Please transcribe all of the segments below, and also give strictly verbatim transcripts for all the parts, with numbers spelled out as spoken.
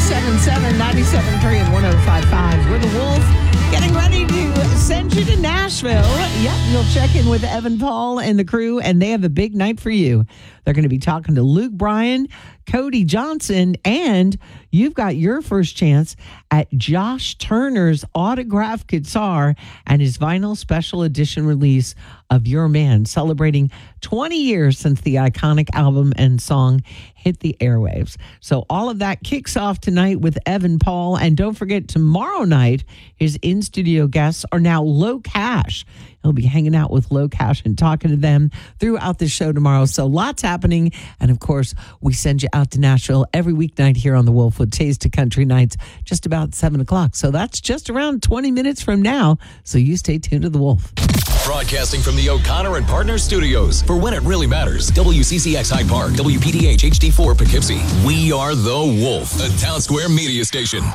seven seven, nine seven three, and one oh five five. We're the Wolf, getting ready to send you to Nashville. Yep, you'll check in with Evan Paul and the crew, and they have a big night for you. They're going to be talking to Luke Bryan, Cody Johnson, and you've got your first chance at Josh Turner's autographed guitar and his vinyl special edition release of Your Man, celebrating twenty years since the iconic album and song hit the airwaves. So all of that kicks off tonight with Evan Paul. And don't forget, tomorrow night, his in-studio guests are now Low Cash. He'll be hanging out with Low Cash and talking to them throughout the show tomorrow. So lots happening. And of course, we send you out to Nashville every weeknight here on the Wolf with Taste of Country Nights, just about seven o'clock. So that's just around twenty minutes from now. So you stay tuned to the Wolf. Broadcasting from the O'Connor and Partners Studios for When It Really Matters. W C C X Hyde Park, W P D H H D four Poughkeepsie. We are the Wolf, a Town Square media station.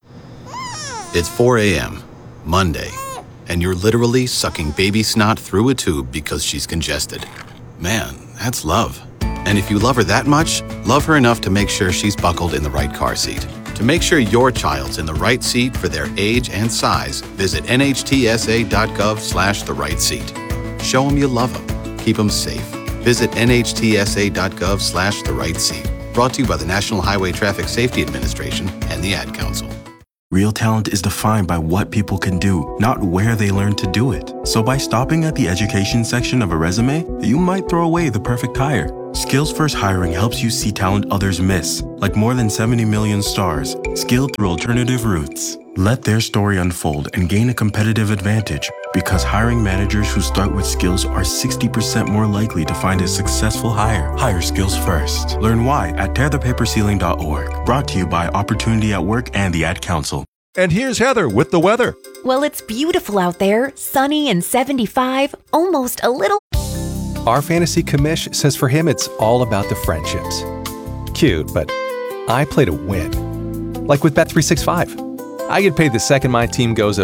It's four a.m., Monday, and you're literally sucking baby snot through a tube because she's congested. Man, that's love. And if you love her that much, love her enough to make sure she's buckled in the right car seat. To make sure your child's in the right seat for their age and size, visit N H T S A dot gov slash the right seat. Show them you love them. Keep them safe. Visit N H T S A dot gov slash the right seat. Brought to you by the National Highway Traffic Safety Administration and the Ad Council. Real talent is defined by what people can do, not where they learn to do it. So by stopping at the education section of a resume, you might throw away the perfect hire. Skills First Hiring helps you see talent others miss, like more than seventy million stars, skilled through alternative routes. Let their story unfold and gain a competitive advantage, because hiring managers who start with skills are sixty percent more likely to find a successful hire. Hire skills first. Learn why at tear the paper ceiling dot org. Brought to you by Opportunity at Work and the Ad Council. And here's Heather with the weather. Well, it's beautiful out there, sunny and seventy-five, almost a little. Our fantasy commish says for him it's all about the friendships. Cute, but I play to win. Like with Bet three sixty-five. I get paid the second my team goes